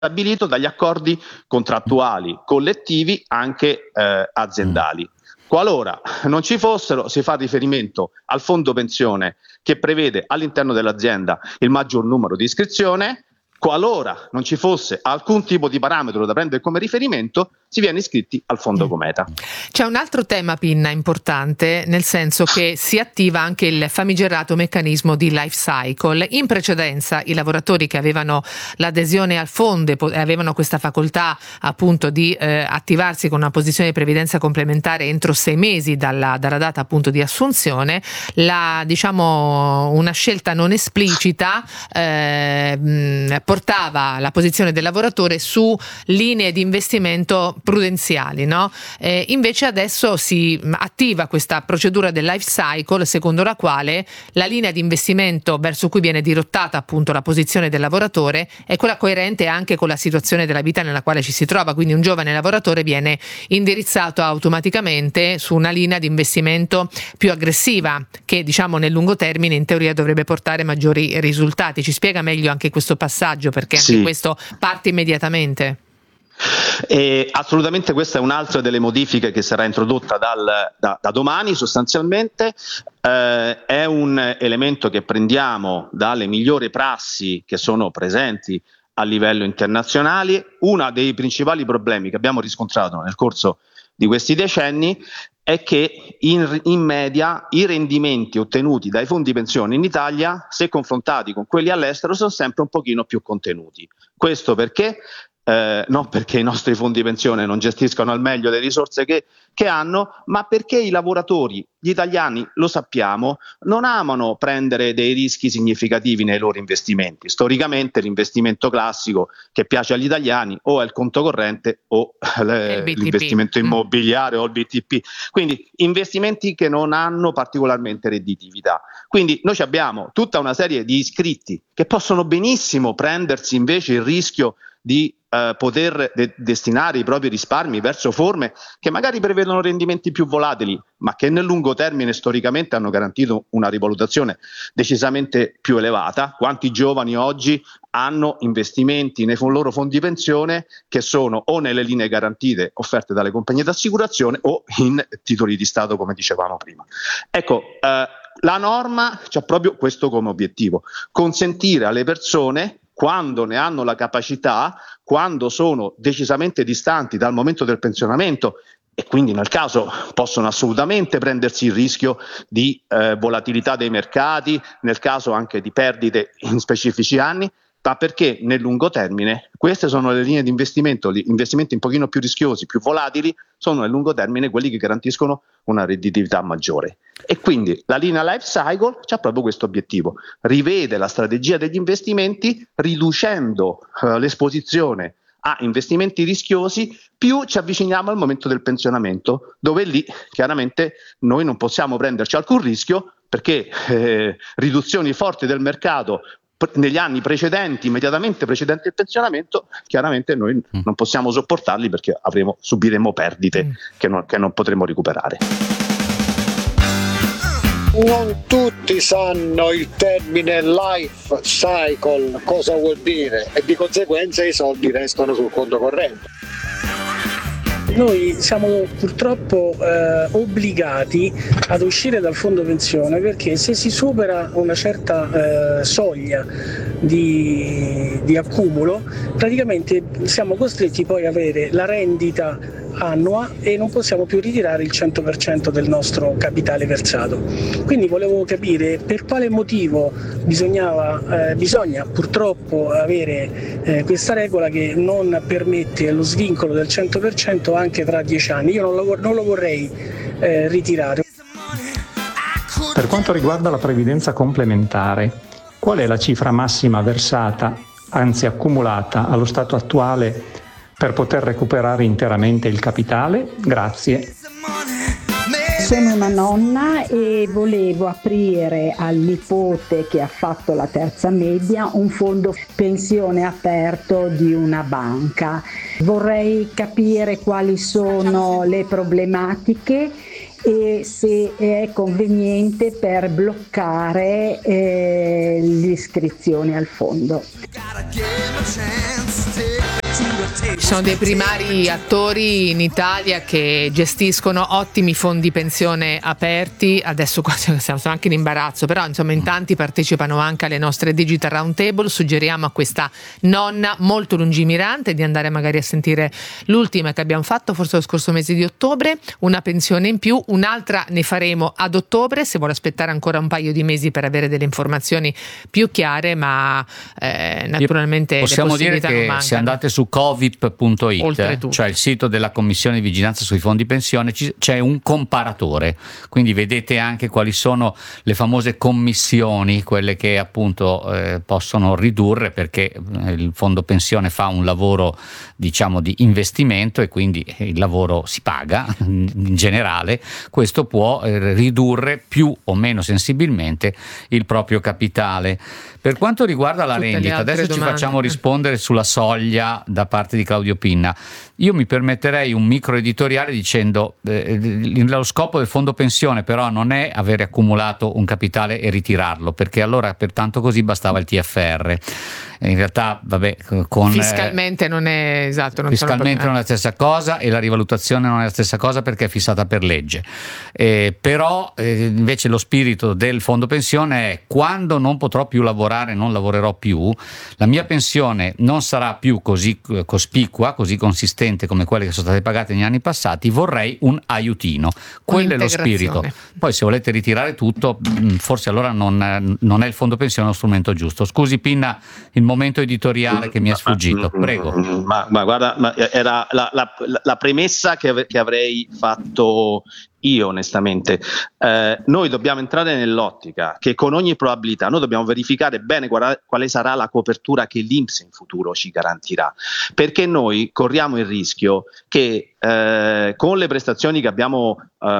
stabilito dagli accordi contrattuali collettivi anche aziendali. Qualora non ci fossero, si fa riferimento al fondo pensione che prevede all'interno dell'azienda il maggior numero di iscrizione. Qualora non ci fosse alcun tipo di parametro da prendere come riferimento, si viene iscritti al fondo cometa. C'è un altro tema, Pinna, importante, nel senso che si attiva anche il famigerato meccanismo di life cycle. In precedenza i lavoratori che avevano l'adesione al fondo e avevano questa facoltà appunto di attivarsi con una posizione di previdenza complementare entro 6 mesi dalla data appunto di assunzione, una scelta non esplicita portava la posizione del lavoratore su linee di investimento prudenziali, no? Invece adesso si attiva questa procedura del life cycle, secondo la quale la linea di investimento verso cui viene dirottata appunto la posizione del lavoratore è quella coerente anche con la situazione della vita nella quale ci si trova, quindi un giovane lavoratore viene indirizzato automaticamente su una linea di investimento più aggressiva che nel lungo termine in teoria dovrebbe portare maggiori risultati. Ci spiega meglio anche questo passaggio, perché anche questo parte immediatamente. Assolutamente, questa è un'altra delle modifiche che sarà introdotta da domani. Sostanzialmente è un elemento che prendiamo dalle migliori prassi che sono presenti a livello internazionale. Uno dei principali problemi che abbiamo riscontrato nel corso di questi decenni è che in media i rendimenti ottenuti dai fondi pensione in Italia, se confrontati con quelli all'estero, sono sempre un pochino più contenuti. Questo perché? Non perché i nostri fondi pensione non gestiscono al meglio le risorse che hanno, ma perché i lavoratori, gli italiani, lo sappiamo, non amano prendere dei rischi significativi nei loro investimenti. Storicamente l'investimento classico che piace agli italiani o è il conto corrente o l'investimento immobiliare o il BTP, quindi investimenti che non hanno particolarmente redditività. Quindi noi abbiamo tutta una serie di iscritti che possono benissimo prendersi invece il rischio di poter destinare i propri risparmi verso forme che magari prevedono rendimenti più volatili, ma che nel lungo termine storicamente hanno garantito una rivalutazione decisamente più elevata. Quanti giovani oggi hanno investimenti nei loro fondi pensione che sono o nelle linee garantite offerte dalle compagnie d'assicurazione o in titoli di Stato, come dicevamo prima. Ecco, la norma c'ha proprio questo come obiettivo: consentire alle persone, quando ne hanno la capacità, quando sono decisamente distanti dal momento del pensionamento e quindi nel caso possono assolutamente prendersi il rischio di volatilità dei mercati, nel caso anche di perdite in specifici anni, ma perché nel lungo termine queste sono le linee di investimento, gli investimenti un pochino più rischiosi, più volatili, sono nel lungo termine quelli che garantiscono una redditività maggiore. E quindi la linea life cycle c'ha proprio questo obiettivo: rivede la strategia degli investimenti riducendo l'esposizione a investimenti rischiosi, più ci avviciniamo al momento del pensionamento, dove lì chiaramente noi non possiamo prenderci alcun rischio, perché riduzioni forti del mercato negli anni precedenti, immediatamente precedenti il pensionamento, chiaramente noi non possiamo sopportarli, perché subiremo perdite che non potremo recuperare. Non tutti sanno il termine life cycle cosa vuol dire, e di conseguenza i soldi restano sul conto corrente. Noi siamo purtroppo obbligati ad uscire dal fondo pensione, perché se si supera una certa soglia di accumulo, praticamente siamo costretti poi ad avere la rendita annua e non possiamo più ritirare il 100% del nostro capitale versato. Quindi volevo capire per quale motivo bisogna purtroppo avere questa regola che non permette lo svincolo del 100% anche tra 10 anni. Io non lo vorrei ritirare. Per quanto riguarda la previdenza complementare, qual è la cifra massima versata, anzi accumulata allo stato attuale, per poter recuperare interamente il capitale? Grazie. Sono una nonna e volevo aprire al nipote che ha fatto la terza media un fondo pensione aperto di una banca. Vorrei capire quali sono le problematiche e se è conveniente per bloccare l'iscrizione al fondo. Ci sono dei primari attori in Italia che gestiscono ottimi fondi pensione aperti, adesso siamo anche in imbarazzo, però insomma in tanti partecipano anche alle nostre Digital Roundtable. Suggeriamo a questa nonna molto lungimirante di andare magari a sentire l'ultima che abbiamo fatto, forse lo scorso mese di ottobre, una pensione in più, un'altra ne faremo ad ottobre, se vuole aspettare ancora un paio di mesi per avere delle informazioni più chiare, ma naturalmente possiamo dire che se andate su covip.it, cioè il sito della Commissione di Vigilanza sui Fondi Pensione, c'è un comparatore, quindi vedete anche quali sono le famose commissioni, quelle che appunto possono ridurre, perché il fondo pensione fa un lavoro diciamo di investimento e quindi il lavoro si paga in generale. Questo può ridurre più o meno sensibilmente il proprio capitale. Per quanto riguarda la rendita, adesso ci facciamo rispondere sulla soglia da parte di Claudio Pinna. Io mi permetterei un micro editoriale dicendo lo scopo del fondo pensione però non è avere accumulato un capitale e ritirarlo, perché allora pertanto così bastava il TFR. In realtà fiscalmente non è esatto, fiscalmente non è la stessa cosa e la rivalutazione non è la stessa cosa perché è fissata per legge, però invece lo spirito del fondo pensione è: quando non potrò più lavorare, non lavorerò più, la mia pensione non sarà più così cospicua, così consistente come quelle che sono state pagate negli anni passati, vorrei un aiutino. Quello è lo spirito. Poi se volete ritirare tutto, forse allora non è il fondo pensione lo strumento giusto. Scusi Pinna, il momento editoriale che mi è sfuggito, prego. Ma guarda, era la premessa che avrei fatto io onestamente. Noi dobbiamo entrare nell'ottica che con ogni probabilità noi dobbiamo verificare bene quale sarà la copertura che l'INPS in futuro ci garantirà, perché noi corriamo il rischio che con le prestazioni che abbiamo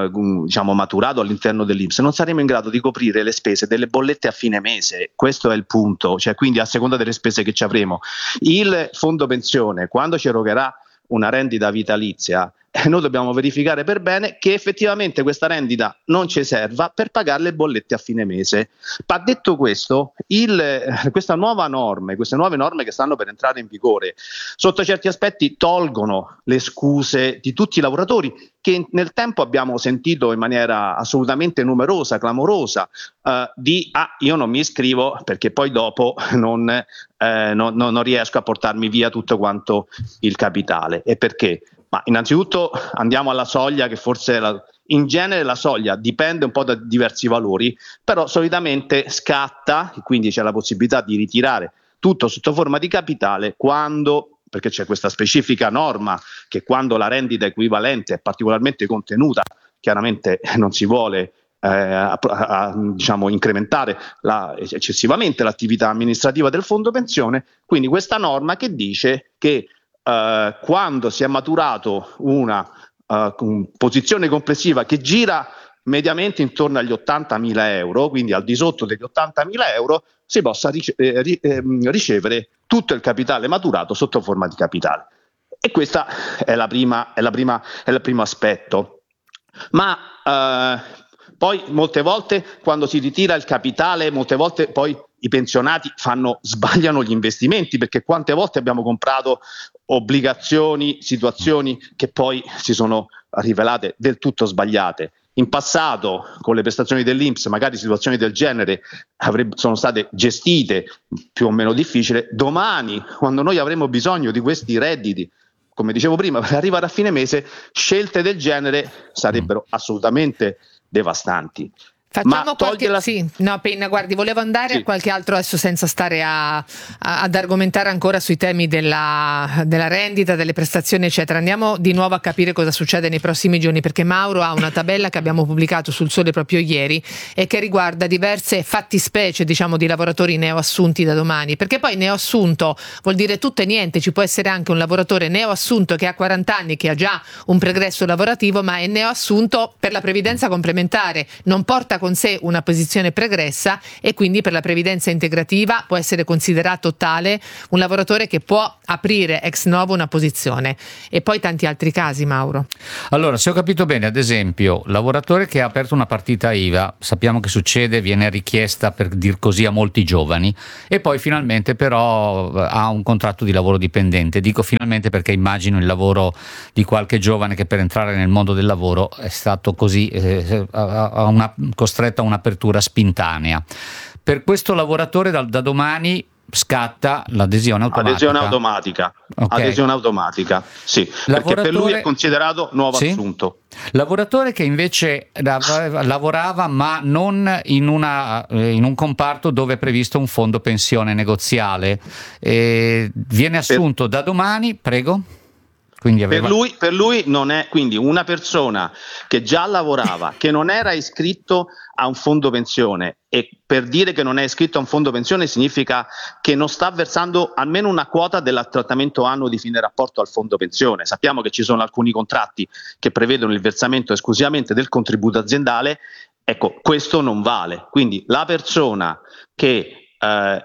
maturato all'interno dell'INPS non saremo in grado di coprire le spese delle bollette a fine mese. Questo è il punto, cioè quindi a seconda delle spese che ci avremo. Il fondo pensione, quando ci erogherà una rendita vitalizia, noi dobbiamo verificare per bene che effettivamente questa rendita non ci serva per pagare le bollette a fine mese. Ma detto questo, queste nuove norme che stanno per entrare in vigore, sotto certi aspetti tolgono le scuse di tutti i lavoratori che nel tempo abbiamo sentito in maniera assolutamente numerosa, clamorosa, io non mi iscrivo perché poi dopo non riesco a portarmi via tutto quanto il capitale. E perché? Ma innanzitutto andiamo alla soglia, che forse in genere la soglia dipende un po' da diversi valori, però solitamente scatta, quindi c'è la possibilità di ritirare tutto sotto forma di capitale perché c'è questa specifica norma che quando la rendita equivalente è particolarmente contenuta, chiaramente non si vuole incrementare eccessivamente l'attività amministrativa del fondo pensione. Quindi questa norma che dice che quando si è maturato una posizione complessiva che gira mediamente intorno agli 80.000 euro, quindi al di sotto degli 80.000 euro, si possa ricevere tutto il capitale maturato sotto forma di capitale. E questo è il primo aspetto. Ma poi molte volte quando si ritira il capitale, molte volte poi i pensionati sbagliano gli investimenti, perché quante volte abbiamo comprato obbligazioni, situazioni che poi si sono rivelate del tutto sbagliate. In passato, con le prestazioni dell'INPS, magari situazioni del genere sono state gestite più o meno difficile. Domani, quando noi avremo bisogno di questi redditi, come dicevo prima, per arrivare a fine mese, scelte del genere sarebbero assolutamente devastanti. Facciamo Penna, guardi, volevo andare a qualche altro adesso senza stare ad argomentare ancora sui temi della rendita, delle prestazioni eccetera. Andiamo di nuovo a capire cosa succede nei prossimi giorni, perché Mauro ha una tabella che abbiamo pubblicato sul Sole proprio ieri e che riguarda diverse fattispecie di lavoratori neoassunti da domani, perché poi neoassunto vuol dire tutto e niente. Ci può essere anche un lavoratore neoassunto che ha 40 anni, che ha già un pregresso lavorativo, ma è neoassunto per la previdenza complementare, non porta porta con sé una posizione pregressa e quindi per la previdenza integrativa può essere considerato tale un lavoratore che può aprire ex novo una posizione. E poi tanti altri casi, Mauro. Allora, se ho capito bene, ad esempio, lavoratore che ha aperto una partita IVA, sappiamo che succede, viene richiesta, per dir così, a molti giovani, e poi finalmente però ha un contratto di lavoro dipendente. Dico finalmente perché immagino il lavoro di qualche giovane che per entrare nel mondo del lavoro è stato così costretto a un'apertura spintanea. Per questo lavoratore da domani scatta l'adesione automatica. Okay. Adesione automatica, sì, perché per lui è considerato nuovo assunto. Lavoratore che invece lavorava ma non in un comparto dove è previsto un fondo pensione negoziale, viene assunto da domani, prego. Quindi per lui non è, quindi una persona che già lavorava, che non era iscritto a un fondo pensione, e per dire che non è iscritto a un fondo pensione significa che non sta versando almeno una quota del trattamento annuo di fine rapporto al fondo pensione. Sappiamo che ci sono alcuni contratti che prevedono il versamento esclusivamente del contributo aziendale, ecco, questo non vale. Quindi la persona che ha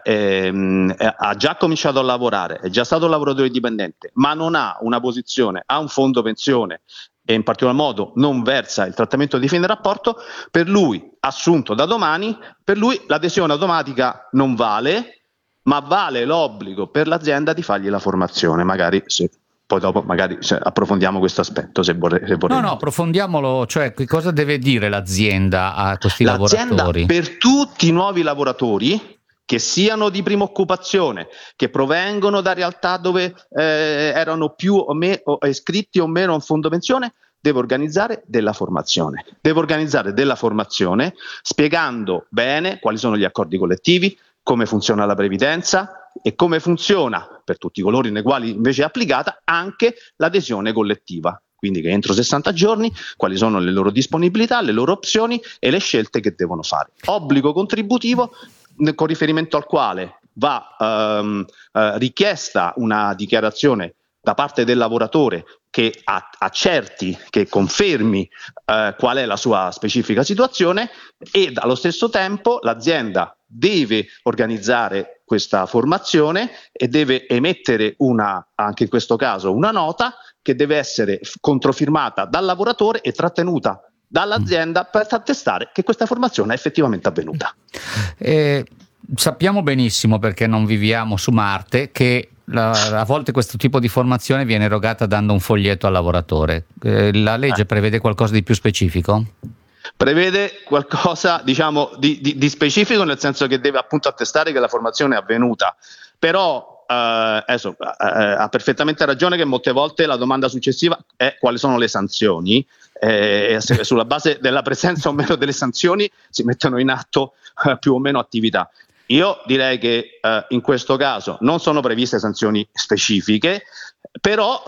già cominciato a lavorare, è già stato un lavoratore dipendente, ma non ha una posizione a un fondo pensione e in particolar modo non versa il trattamento di fine rapporto, per lui assunto da domani, per lui l'adesione automatica non vale, ma vale l'obbligo per l'azienda di fargli la formazione. Magari poi dopo approfondiamo questo aspetto, se vorrei. No, approfondiamolo, cioè che cosa deve dire l'azienda a questi lavoratori? Per tutti i nuovi lavoratori, che siano di prima occupazione, che provengono da realtà dove erano più o meno iscritti o meno a un fondo pensione, deve organizzare della formazione. Deve organizzare della formazione spiegando bene quali sono gli accordi collettivi, come funziona la previdenza e come funziona, per tutti coloro nei quali invece è applicata, anche l'adesione collettiva. Quindi che entro 60 giorni quali sono le loro disponibilità, le loro opzioni e le scelte che devono fare. Obbligo contributivo con riferimento al quale va richiesta una dichiarazione da parte del lavoratore che accerti, che confermi qual è la sua specifica situazione, e allo stesso tempo l'azienda deve organizzare questa formazione e deve emettere anche in questo caso una nota che deve essere controfirmata dal lavoratore e trattenuta dall'azienda per attestare che questa formazione è effettivamente avvenuta. Sappiamo benissimo, perché non viviamo su Marte, che a volte questo tipo di formazione viene erogata dando un foglietto al lavoratore. La legge prevede qualcosa di più specifico? Prevede qualcosa, diciamo, di specifico, nel senso che deve appunto attestare che la formazione è avvenuta, però ha perfettamente ragione che molte volte la domanda successiva è quali sono le sanzioni, sulla base della presenza o meno delle sanzioni si mettono in atto più o meno attività. Io direi che in questo caso non sono previste sanzioni specifiche, però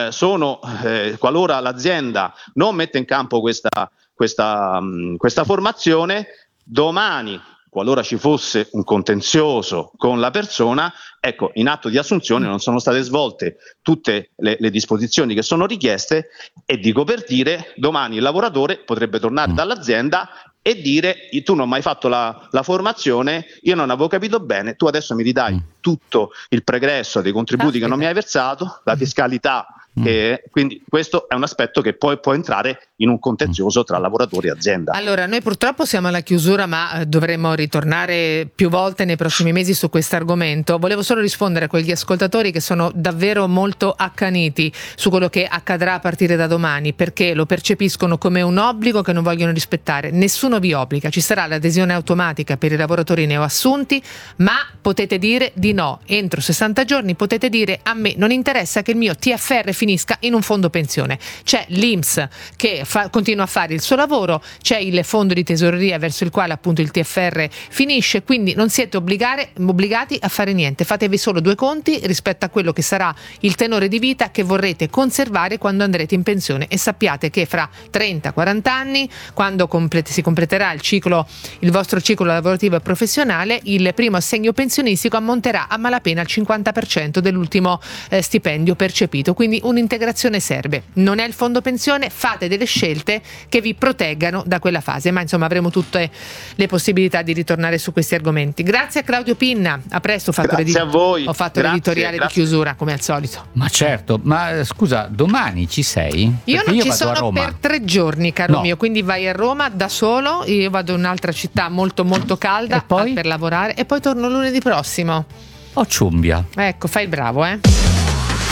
qualora l'azienda non mette in campo questa formazione, domani, qualora ci fosse un contenzioso con la persona, ecco, in atto di assunzione non sono state svolte tutte le disposizioni che sono richieste, e dico per dire, domani il lavoratore potrebbe tornare dall'azienda e dire: tu non hai mai fatto la formazione, io non avevo capito bene, tu adesso mi ridai tutto il pregresso dei contributi che non mi hai versato, la fiscalità. Quindi questo è un aspetto che poi può entrare in un contenzioso tra lavoratori e azienda. Allora, noi purtroppo siamo alla chiusura, ma dovremo ritornare più volte nei prossimi mesi su questo argomento. Volevo solo rispondere a quegli ascoltatori che sono davvero molto accaniti su quello che accadrà a partire da domani, perché lo percepiscono come un obbligo che non vogliono rispettare. Nessuno vi obbliga, ci sarà l'adesione automatica per i lavoratori neoassunti, ma potete dire di no. Entro 60 giorni potete dire: a me non interessa che il mio TFR finisca in un fondo pensione. C'è l'INPS che continua a fare il suo lavoro, c'è il fondo di tesoreria verso il quale appunto il TFR finisce, quindi non siete obbligati a fare niente. Fatevi solo due conti rispetto a quello che sarà il tenore di vita che vorrete conservare quando andrete in pensione, e sappiate che fra 30-40 anni, quando si completerà il vostro ciclo lavorativo e professionale, il primo assegno pensionistico ammonterà a malapena al 50% dell'ultimo stipendio percepito, quindi un un'integrazione serve, non è il fondo pensione, fate delle scelte che vi proteggano da quella fase, ma insomma avremo tutte le possibilità di ritornare su questi argomenti. Grazie a Claudio Pinna, a presto. Grazie a voi. Ho fatto l'editoriale di chiusura come al solito. Ma certo, ma scusa, domani ci sei? Io Perché non ci vado a sono Roma per 3 giorni, caro mio, quindi vai a Roma da solo, io vado in un'altra città molto molto calda per lavorare e poi torno lunedì prossimo. O Ciumbia. Ecco, fai il bravo,